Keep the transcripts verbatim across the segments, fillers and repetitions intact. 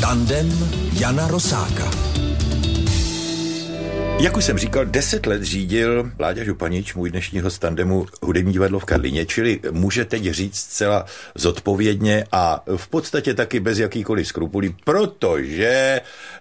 Tandem Jana Rosáka. Jak už jsem říkal, deset let řídil Láďa Županič, můj dnešní host tandemu, hudební divadlo v Karlíně, čili může teď říct zcela zodpovědně a v podstatě taky bez jakýkoliv skrupulí, protože e,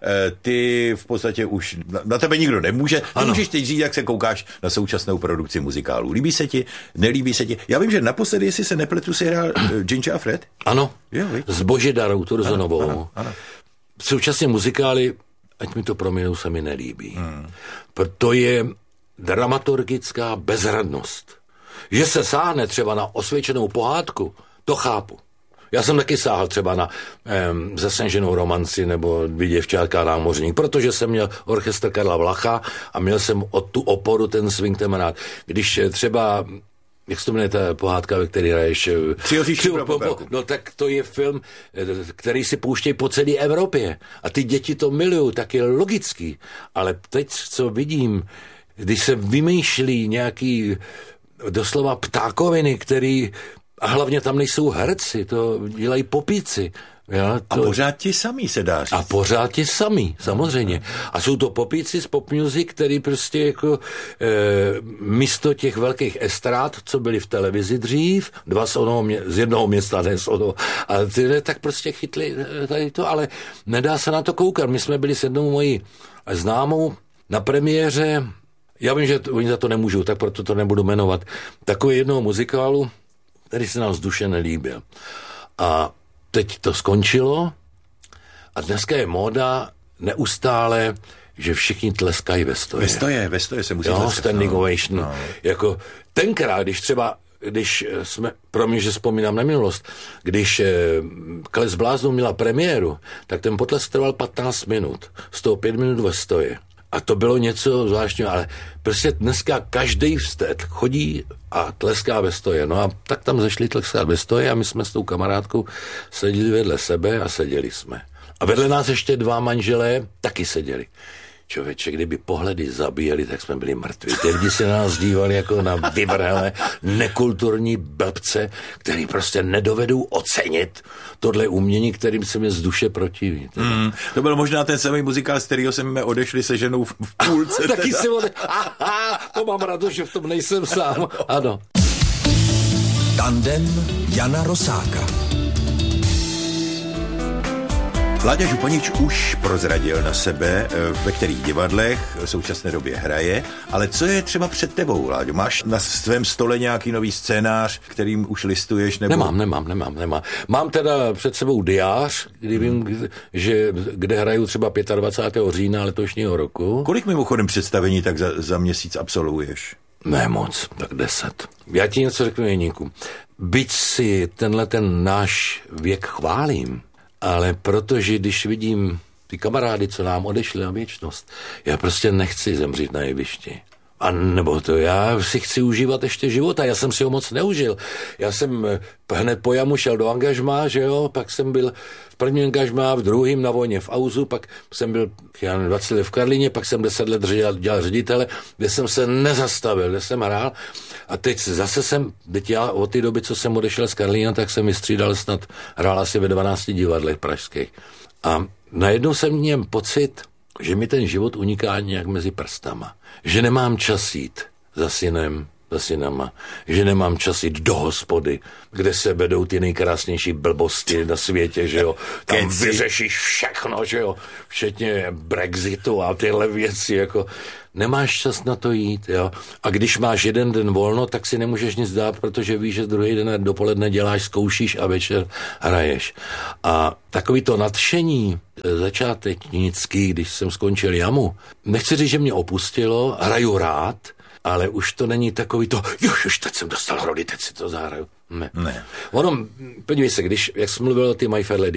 ty v podstatě už na, na tebe nikdo nemůže. Ty můžeš teď říct, jak se koukáš na současnou produkci muzikálů. Líbí se ti? Nelíbí se ti? Já vím, že naposledy, jestli se nepletu, si hrál uh, Ginge a Fred? Ano, jo, s Božidarou Turzonovou. Ano, ano, ano. Současně muzikály, ať mi to prominou, se mi nelíbí. Hmm. Proto je dramaturgická bezradnost. Že se sáhne třeba na osvědčenou pohádku, to chápu. Já jsem taky sáhl třeba na um, Zasněženou romanci nebo Dvě děvčátka a námořník, protože jsem měl orchestr Karla Vlacha a měl jsem od tu oporu ten swing temarát. Když třeba... Jak se to jmenuje ta pohádka, ve který hraješ? Tři pro Popelku. No tak to je film, který si pouštějí po celé Evropě. A ty děti to milují, tak je logický. Ale teď, co vidím, když se vymýšlí nějaký doslova ptákoviny, který, a hlavně tam nejsou herci, to dělají popíci. Já, to... A pořád ti samý se dá říct. A pořád ti samý, samozřejmě. A jsou to popíci z pop music, který prostě jako e, místo těch velkých estrád, co byly v televizi dřív, dva z, onoho, z jednoho města, ne z onoho, a ty tak prostě chytli tady to, ale nedá se na to koukat. My jsme byli s jednou mojí známou na premiéře, já vím, že to, oni za to nemůžou, tak proto to nebudu jmenovat, takové jednoho muzikálu, který se nám z duše nelíbil. A teď to skončilo a dneska je móda neustále, že všichni tleskají ve stoje. Ve stoje, ve stoje se musí jo, tleskat. standing no. ovation. No. Jako tenkrát, když třeba, když jsme, pro mě, že vzpomínám na minulost, když eh, Kles bláznů měla premiéru, tak ten potlesk trval patnáct minut. Z toho pět minut ve stoje. A to bylo něco zvláštního, ale prostě dneska každý vstet chodí a tleská ve stoje. No a tak tam zašli tleskat ve stoje a my jsme s tou kamarádkou seděli vedle sebe a seděli jsme. A vedle nás ještě dva manželé taky seděli. Člověče, kdyby pohledy zabíjeli, tak jsme byli mrtví. Ty lidi se na nás dívali jako na vyvrhelé, nekulturní blbce, který prostě nedovedou ocenit tohle umění, kterým se mě z duše protiví. Mm, to byl možná ten samý muzikál, z kterého jsme odešli se ženou v, v půlce. Taky si ode... Aha, to mám radost, že v tom nejsem sám. Ano. Tandem Jana Rosáka. Láďa Županič už prozradil na sebe, ve kterých divadlech v současné době hraje, ale co je třeba před tebou, Láďo? Máš na svém stole nějaký nový scénář, kterým už listuješ? Nebo... Nemám, nemám, nemám, nemám. Mám teda před sebou diář, kdy vím, že kde hraju třeba dvacátého pátého října letošního roku. Kolik mimochodem představení tak za, za měsíc absolvuješ? Ne moc, tak deset. Já ti něco řeknu, Jeníku. Byť si tenhle ten náš věk chválím, ale protože když vidím ty kamarády, co nám odešli na věčnost, já prostě nechci zemřít na jevišti. A nebo to, já si chci užívat ještě života, já jsem si ho moc neužil. Já jsem hned po jamu šel do angažmá, že jo, pak jsem byl v prvním angažmá, v druhém na vojně v Auzu, pak jsem byl já nevím, dvacet let v Karlíně, pak jsem deset let dělal, dělal ředitele, kde jsem se nezastavil, kde jsem hrál. A teď zase jsem, teď já od té doby, co jsem odešel z Karlína, tak jsem vystřídal snad, hrál asi ve dvanácti divadlech pražských. A najednou jsem měl pocit, že mi ten život uniká nějak mezi prstama. Že nemám čas jít za synem, za synama. Že nemám čas jít do hospody, kde se vedou ty nejkrásnější blbosti na světě, že jo. Tam vyřešíš všechno, že jo. Včetně Brexitu a tyhle věci, jako... Nemáš čas na to jít, jo. A když máš jeden den volno, tak si nemůžeš nic dát, protože víš, že druhý den dopoledne děláš, zkoušíš a večer hraješ. A takový to nadšení začátečnický, když jsem skončil jamu, nechci říct, že mě opustilo, hraju rád, ale už to není takový to, jož, teď jsem dostal rody, teď si to zahraju. Ne. ne. Ono, podívej se, když, jak jsi mluvil o ty My Fair Lady,